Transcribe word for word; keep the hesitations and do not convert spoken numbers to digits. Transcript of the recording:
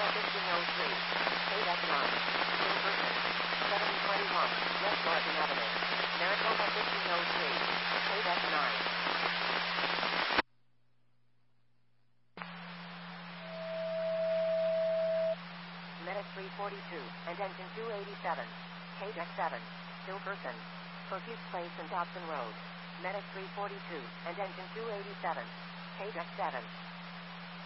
fifteen oh three. K F nine. Silverton. seventy twenty-one. West Oregon Avenue. Maricopa fifteen oh three. K F nine. Medic three forty-two, and engine two eighty-seven. K F seven. Silverton. Profuse Place and Dobson Road. Medic three forty-two, and engine two eighty-seven. K F seven.